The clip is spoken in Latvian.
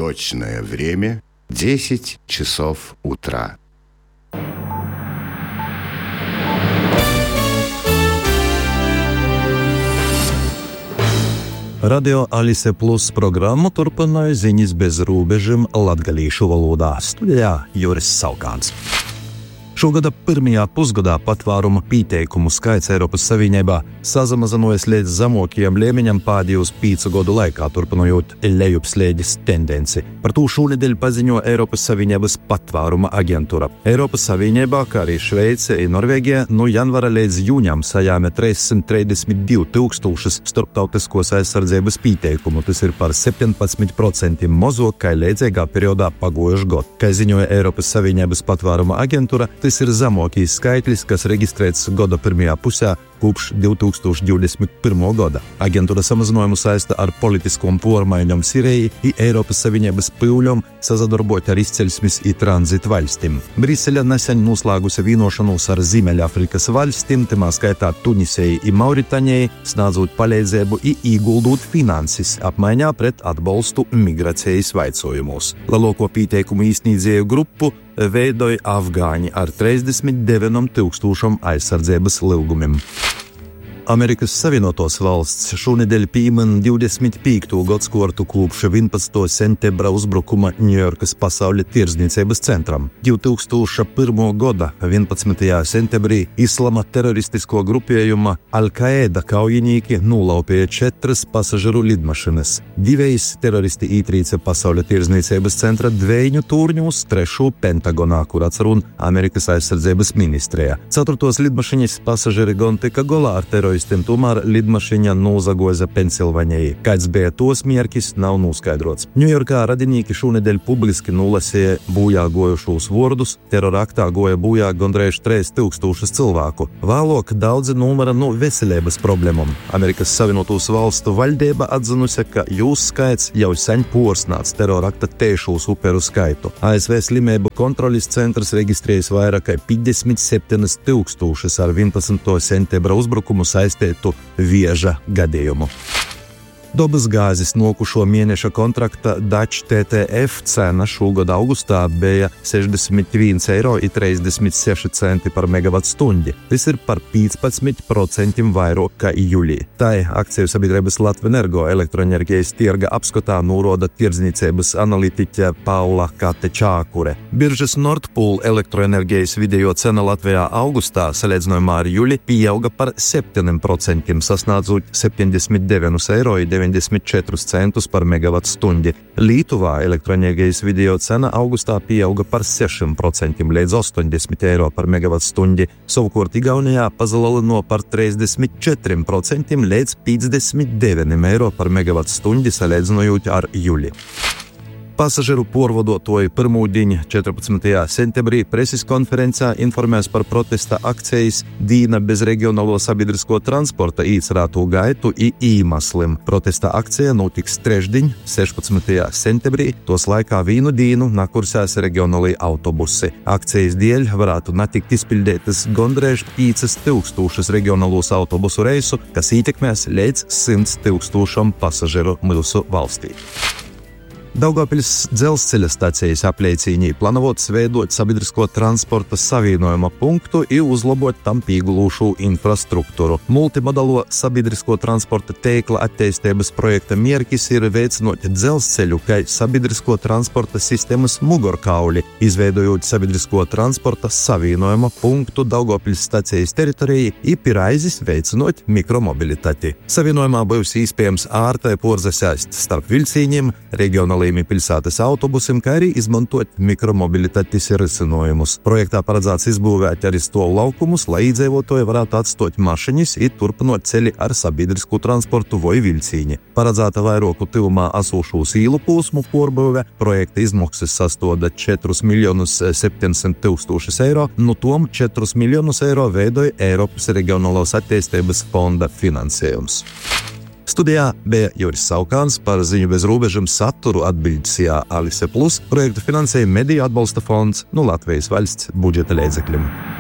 Точное время 10 часов утра. Radio Alise Plus programmu turpināja ziņas bez robežām latgalīšu valodā. Studijā Juris Saukāns. Šogada pirmajā pusgadā patvēruma pieteikumu skaits Eiropas Savienībā samazinājies līdz zemākajam līmeņam pēdējos 5 gadu laikā, turpinot lejupslīdes tendenci. Par to šonedēļ paziņoja Eiropas Savienības patvēruma aģentūra. Eiropas Savienībā, kā arī Šveice un Norvēģija, no janvāra līdz jūņam sajāme 332 000 starptautiskos aizsardzības pieteikumu. Tas ir par 17% mazāk kā līdzīgā periodā pagājušajā gadā. Kā ziņoja Eiropas Savienības patvēruma aģentūra, tas ir zemākais skaitlis, kas reģistrēts gada pirmajā pusē kopš 2021. gada. Aģentūra samazinājumu saista ar politiskom pārmaiņām Sīrijā un Eiropas Savienības pūļiem sasadarbot ar izcelsmes un tranzīta valstīm. Brisele nesen noslēgusi vienošanos ar Ziemeļafrikas valstīm, tajā skaitā Tunisijai un Mauritānijai, sniedzot palīdzību un ieguldot finanses apmaiņā pret atbalstu migrācijas jautājumos. Lielāko pieteikumu izsniedzēju grupu veidoja afgāņi ar 39 000 aizsardzības lūgumiem. Amerikas Savienotās valsts šonedēļ piemin 25. gadsimtu kopš 11. septembra uzbrukuma Ņujorkas pasaules tirdzniecības centram. 2001. gada 11. septembrī islama teroristisko grupējuma Al-Qaeda kaujinieki nolaupīja 4 pasažieru lidmašīnas. 2 teroristi ietrīca pasaules tirdzniecības centra dvēņu turņos 3. Pentagonā, kur atrun Amerikas aizsardzības ministrija. 4. lidmašīnas pasažieri gan tika galā ar teroristiem, tomēr lidmašīna nozagoza Pensilvaņai. Kāds bija tos mērķis, nav noskaidrots. Ņujorkā radinieki šonedēļ publiski nolasīja bojā gojušos vārdus. Terora aktā goja bojā gandrīz 3000 cilvēku. Vēlāk daudzi numera no veselības problēmām. Amerikas Savienotās valstu valdība atzinusi, ka jūs skaits jau sen pārsniedz terora akta tiešos upuru skaitu. ASV slimību kontroles centrs reģistrējis vairāk kā 57 000 ar 11. septembra uzbrukumu saistītu vieža gadījumu. Dabas gāzes nokušo mēneša kontrakta Dutch TTF cena šogad augustā bija 61,36 eiro par megavatstundu. Tas ir par 15% vairāk kā jūlijā. Tai akciju sabiedrības Latvenergo elektroenerģijas tirga apskatā norāda tirdzniecības analītiķe Paula Kate Čākure. Biržas Nord Pool elektroenerģijas video cena Latvijā augustā, salīdzinājumā ar jūliju, pieauga par 7%, sasniedzot 79,94 eiro par megavatstundu. Lietuvā elektroenerģijas video cena augustā pieauga par 6% līdz 80 eiro par megavatstundu. Savukārt Igaunijā pazalielino par 34% līdz 59 eiro par megavatstundu, salīdzinājot ar jūliju. Pasažieru pārvadotāji pirmdienu 14. septembrī preses konferencē informēs par protesta akcijas Dīna bez reģionālo sabiedrisko transporta īcerēto gaitu un iemeslim. Protesta akcija notiks trešdien 16. septembrī, tos laikā vienu dienu nakursēs reģionālajie autobusi. Akcijas dēļ varētu netikt izpildītas gandrīz 5000 reģionālos autobusu reisu, kas ietekmēs līdz 100 000 pasažieru mūsu valstī. Daugavpils dzelzceļa stacijas apliecīņī plānots veidot sabiedrisko transporta savienojuma punktu un uzlabot tam pieguļošu infrastruktūru. Multimodalo sabiedrisko transporta tīkla attīstības projekta mērķis ir veicinot dzelzceļu kā sabiedrisko transporta sistēmas mugurkauli, izveidojot sabiedrisko transporta savienojuma punktu Daugavpils stacijas teritorijā un pirmais veicinot mikromobilitāti. Savienojumā būs iespējams ārtai porzasaist starp vilcīņiem, reģionālajiem pilsētas autobusiem, kā arī izmantot mikromobilitātes risinājumus. Projektā paredzēts izbūvēt arī stāvlaukumus, lai iedzīvotāji varētu atstāt mašīnas un turpinot ceļi ar sabiedrisku transportu vai vilcīņi. Paredzēta vairāku tuvumā esošo īlu posmu pārbūve. Projekta izmaksas sastāda 4,7 miljonu eiro, no tom 4 miljonus eiro veidoja Eiropas Reģionālās attīstības fonda finansējums. Studijā bija Juris Saukāns, par ziņu bez robežām saturu atbildīja Alise Plus, projektu finansēja Mediju atbalsta fonds no Latvijas valsts budžeta līdzekļiem.